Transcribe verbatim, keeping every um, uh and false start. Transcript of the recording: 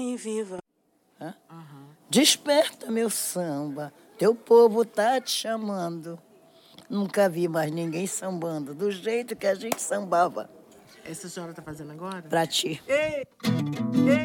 Viva. Hã? Uhum. Desperta, meu samba, teu povo tá te chamando. Nunca vi mais ninguém sambando do jeito que a gente sambava. Essa senhora tá fazendo agora? Pra ti. Ei!